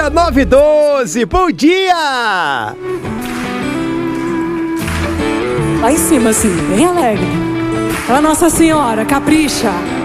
dia, 9h12, bom dia! Lá em cima, assim, bem alegre. Ó, Nossa Senhora, capricha.